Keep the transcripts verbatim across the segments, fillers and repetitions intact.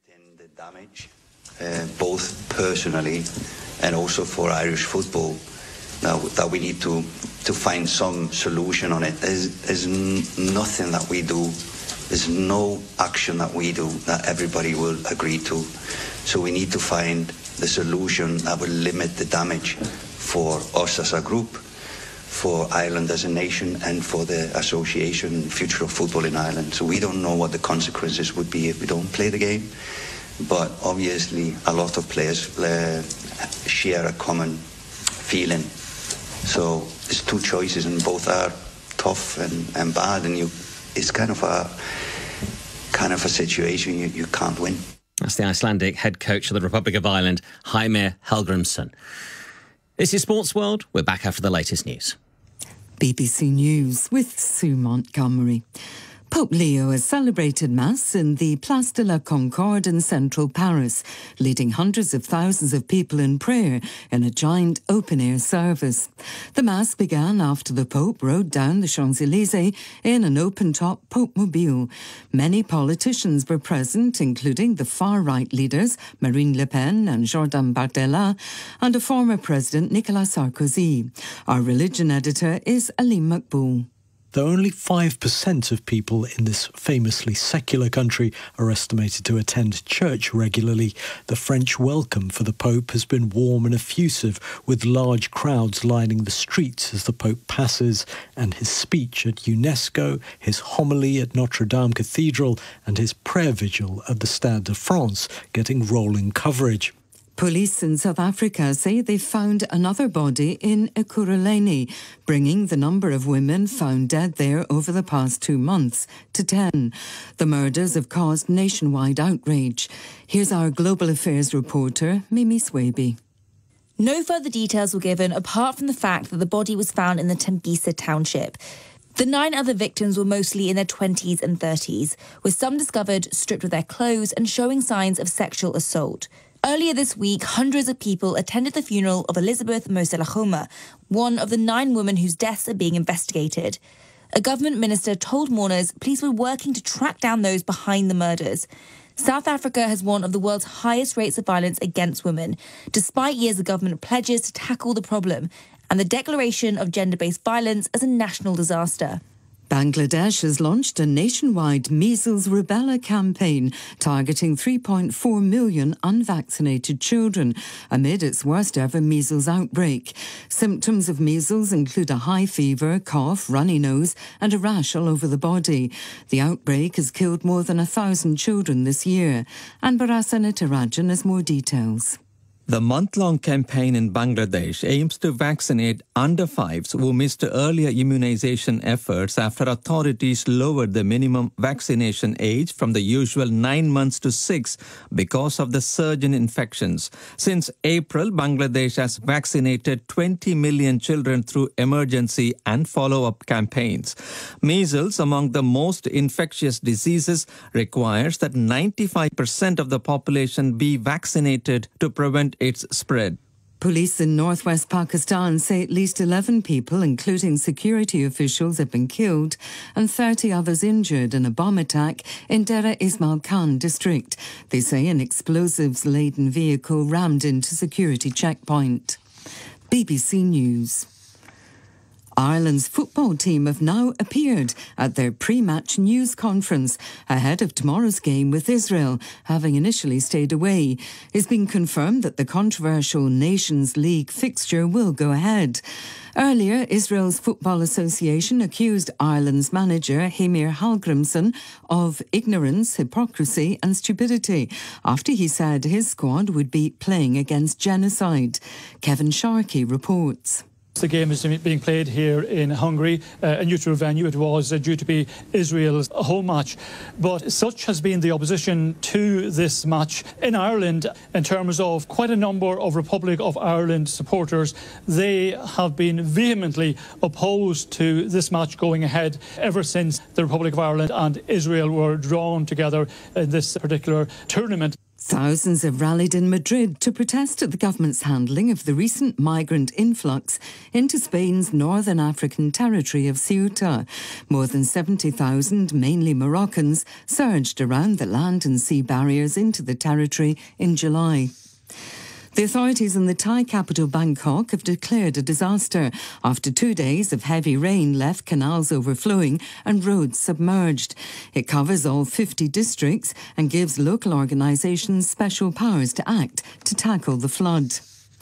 The damage, uh, both personally and also for Irish football, now that we need to to find some solution on it. There's, there's n- nothing that we do, there's no action that we do that everybody will agree to. So we need to find the solution that will limit the damage for us as a group, for Ireland as a nation, and for the association future of football in Ireland. So we don't know what the consequences would be if we don't play the game, but obviously a lot of players uh, share a common feeling. So there's two choices, and both are tough and, and bad, and you, it's kind of a kind of a situation you, you can't win. That's the Icelandic head coach of the Republic of Ireland, Heimir Hallgrímsson. This is Sports World. We're back after the latest news. B B C News with Sue Montgomery. Pope Leo has celebrated Mass in the Place de la Concorde in central Paris, leading hundreds of thousands of people in prayer in a giant open-air service. The Mass began after the Pope rode down the Champs-Élysées in an open-top Pope-mobile. Many politicians were present, including the far-right leaders Marine Le Pen and Jordan Bardella, and a former president, Nicolas Sarkozy. Our religion editor is Alim Makboul. Though only five percent of people in this famously secular country are estimated to attend church regularly, the French welcome for the Pope has been warm and effusive, with large crowds lining the streets as the Pope passes, and his speech at UNESCO, his homily at Notre Dame Cathedral, and his prayer vigil at the Stade de France getting rolling coverage. Police in South Africa say they found another body in Ekurhuleni, bringing the number of women found dead there over the past two months to ten. The murders have caused nationwide outrage. Here's our Global Affairs reporter, Mimi Swaby. No further details were given apart from the fact that the body was found in the Tembisa township. The nine other victims were mostly in their twenties and thirties, with some discovered stripped of their clothes and showing signs of sexual assault. Earlier this week, hundreds of people attended the funeral of Elizabeth Moselachoma, one of the nine women whose deaths are being investigated. A government minister told mourners police were working to track down those behind the murders. South Africa has one of the world's highest rates of violence against women, despite years of government pledges to tackle the problem and the declaration of gender-based violence as a national disaster. Bangladesh has launched a nationwide measles rubella campaign targeting three point four million unvaccinated children amid its worst ever measles outbreak. Symptoms of measles include a high fever, cough, runny nose and a rash all over the body. The outbreak has killed more than a thousand children this year. And Barasana Tarajan has more details. The month-long campaign in Bangladesh aims to vaccinate under fives who missed earlier immunization efforts after authorities lowered the minimum vaccination age from the usual nine months to six because of the surge in infections. Since April, Bangladesh has vaccinated twenty million children through emergency and follow-up campaigns. Measles, among the most infectious diseases, requires that ninety-five percent of the population be vaccinated to prevent its spread. Police in northwest Pakistan say at least eleven people, including security officials, have been killed and thirty others injured in a bomb attack in Dera Ismail Khan district. They say an explosives-laden vehicle rammed into security checkpoint. B B C News. Ireland's football team have now appeared at their pre-match news conference ahead of tomorrow's game with Israel, having initially stayed away. It's been confirmed that the controversial Nations League fixture will go ahead. Earlier, Israel's Football Association accused Ireland's manager, Heimir Hallgrímsson, of ignorance, hypocrisy and stupidity after he said his squad would be playing against genocide. Kevin Sharkey reports. The game is being played here in Hungary, uh, a neutral venue. It was uh, due to be Israel's home match. But such has been the opposition to this match in Ireland in terms of quite a number of Republic of Ireland supporters. They have been vehemently opposed to this match going ahead ever since the Republic of Ireland and Israel were drawn together in this particular tournament. Thousands have rallied in Madrid to protest at the government's handling of the recent migrant influx into Spain's northern African territory of Ceuta. More than seventy thousand, mainly Moroccans, surged around the land and sea barriers into the territory in July. The authorities in the Thai capital Bangkok have declared a disaster after two days of heavy rain left canals overflowing and roads submerged. It covers all fifty districts and gives local organisations special powers to act to tackle the flood.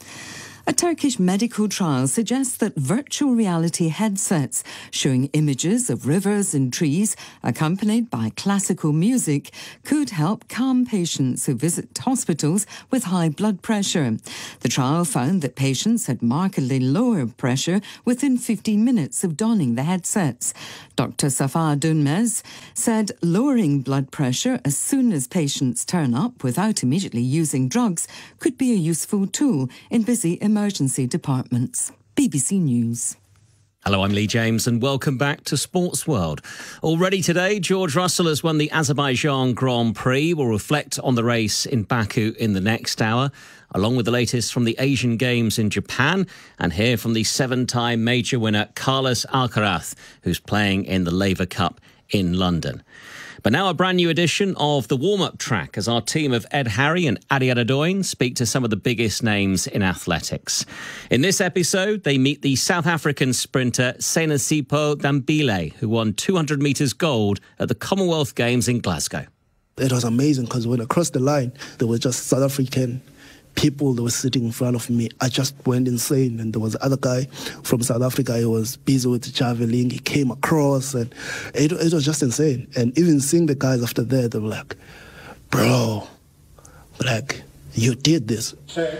A Turkish medical trial suggests that virtual reality headsets showing images of rivers and trees accompanied by classical music could help calm patients who visit hospitals with high blood pressure. The trial found that patients had markedly lower pressure within fifteen minutes of donning the headsets. Doctor Safa Dunmez said lowering blood pressure as soon as patients turn up without immediately using drugs could be a useful tool in busy emergency departments. B B C News. Hello, I'm Lee James and welcome back to Sports World. Already today, George Russell has won the Azerbaijan Grand Prix. We'll reflect on the race in Baku in the next hour, along with the latest from the Asian Games in Japan, and hear from the seven-time major winner Carlos Alcaraz, who's playing in the Laver Cup in London. But now a brand new edition of the warm-up track as our team of Ed Harry and Adi Adedoyin speak to some of the biggest names in athletics. In this episode, they meet the South African sprinter Senasipo Dambile, who won two hundred metres gold at the Commonwealth Games in Glasgow. It was amazing because when I crossed the line, there were just South African people that were sitting in front of me. I just went insane. And there was another guy from South Africa. He was busy with javelin. He came across, and it, it was just insane. And even seeing the guys after that, they were like, bro, like, you did this.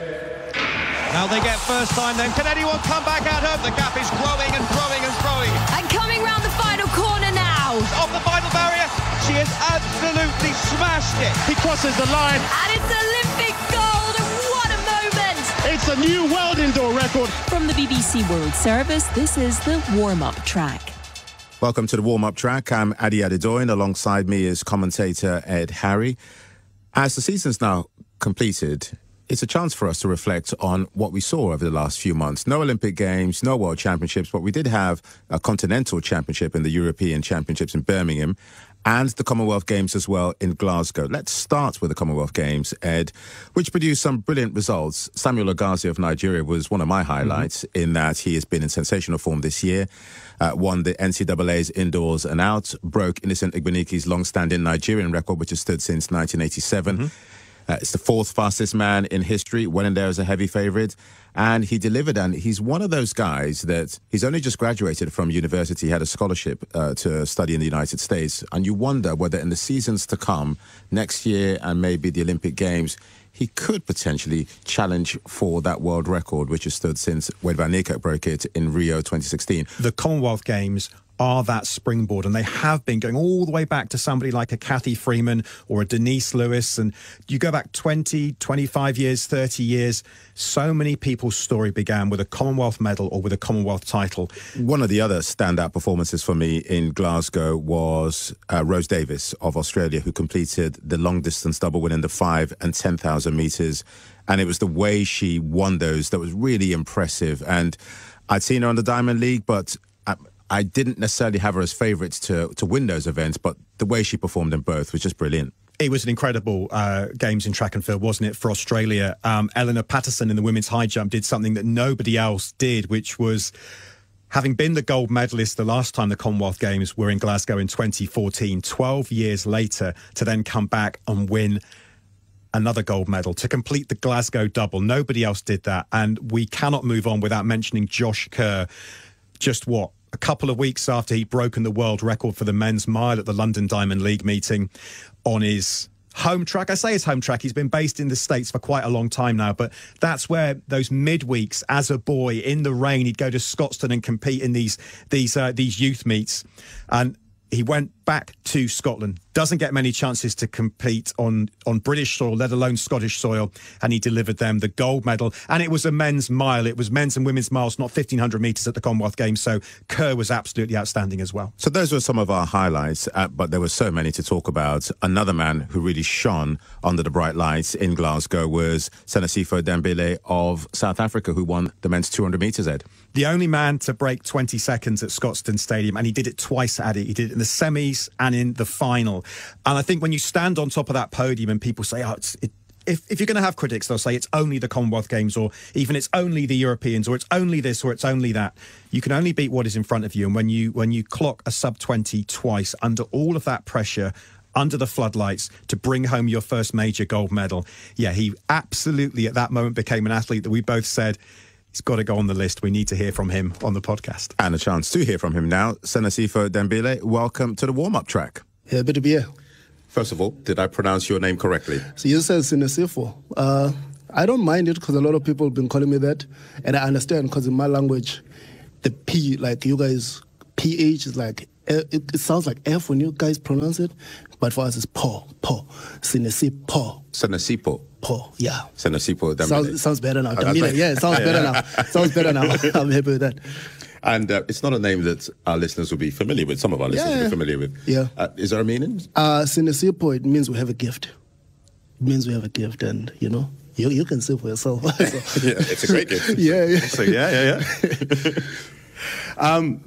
Now they get first time then. Can anyone come back at her? The gap is growing and growing and growing. And coming round the final corner now. Off the final barrier. She has absolutely smashed it. He crosses the line. And it's Olympic gold. What a moment. It's a new world indoor record. From the B B C World Service, this is the warm-up track. Welcome to the warm-up track. I'm Adi Adedoyin. Alongside me is commentator Ed Harry. As the season's now completed, it's a chance for us to reflect on what we saw over the last few months. No Olympic Games, no World Championships, but we did have a Continental Championship in the European Championships in Birmingham and the Commonwealth Games as well in Glasgow. Let's start with the Commonwealth Games, Ed, which produced some brilliant results. Samuel Ogazi of Nigeria was one of my highlights mm-hmm. in that he has been in sensational form this year. Uh, won the N C double A's indoors and out, broke Innocent Igbeniki's long-standing Nigerian record, which has stood since nineteen eighty-seven. Mm-hmm. Uh, it's the fourth fastest man in history, went in there as a heavy favourite, and he delivered. And he's one of those guys that he's only just graduated from university, had a scholarship uh, to study in the United States. And you wonder whether in the seasons to come, next year and maybe the Olympic Games, he could potentially challenge for that world record, which has stood since Wade van Niekerk broke it in Rio twenty sixteen. The Commonwealth Games are that springboard, and they have been going all the way back to somebody like a Kathy Freeman or a Denise Lewis, and you go back twenty, twenty-five years, thirty years, so many people's story began with a Commonwealth medal or with a Commonwealth title. One of the other standout performances for me in Glasgow was uh, Rose Davis of Australia, who completed the long-distance double, winning the five and ten thousand metres, and it was the way she won those that was really impressive. And I'd seen her on the Diamond League, but I, I didn't necessarily have her as favourites to, to win those events, but the way she performed in both was just brilliant. It was an incredible uh, games in track and field, wasn't it, for Australia? Um, Eleanor Patterson in the women's high jump did something that nobody else did, which was, having been the gold medalist the last time the Commonwealth Games were in Glasgow in twenty fourteen, twelve years later, to then come back and win another gold medal, to complete the Glasgow double. Nobody else did that. And we cannot move on without mentioning Josh Kerr. Just what? A couple of weeks after he'd broken the world record for the men's mile at the London Diamond League meeting on his home track. I say his home track. He's been based in the States for quite a long time now, but that's where those midweeks as a boy in the rain, he'd go to Scotstoun and compete in these these uh, these youth meets. And he went back to Scotland, doesn't get many chances to compete on, on British soil, let alone Scottish soil, and he delivered them the gold medal. And it was a men's mile. It was men's and women's miles, not fifteen hundred metres at the Commonwealth Games, so Kerr was absolutely outstanding as well. So those were some of our highlights, uh, but there were so many to talk about. Another man who really shone under the bright lights in Glasgow was Senesifa Dembele of South Africa, who won the men's two hundred metres, Ed. The only man to break twenty seconds at Scotstoun Stadium, and he did it twice, Addy. He did it in the semis and in the final. And I think when you stand on top of that podium and people say, oh, it's, it, if, if you're going to have critics, they'll say it's only the Commonwealth Games, or even it's only the Europeans, or it's only this, or it's only that. You can only beat what is in front of you. And when you when you clock a sub twenty twice under all of that pressure, under the floodlights, to bring home your first major gold medal, yeah, he absolutely at that moment became an athlete that we both said, he's got to go on the list. We need to hear from him on the podcast. And a chance to hear from him now. Senesifa Dembele, welcome to the warm-up track. Yeah, good to be here. First of all, did I pronounce your name correctly? So you said Senesifa. Uh, I don't mind it because a lot of people have been calling me that. And I understand because in my language, the P, like you guys, P H is like, it, it sounds like F when you guys pronounce it. But for us, it's Po, Po. Senesipo. Senesipo. Po, yeah. Senesipo Dembele. Sounds, sounds better now. Dembele, yeah, it sounds better now. Sounds better now. I'm happy with that. And uh, it's not a name that our listeners will be familiar with. Some of our listeners Yeah. will be familiar with. Yeah. Uh, is there a meaning? Uh, Senesipo, it means we have a gift. It means we have a gift, and, you know, you, you can see for yourself. So. Yeah, it's a great gift. yeah, yeah. So, yeah, yeah, yeah. um,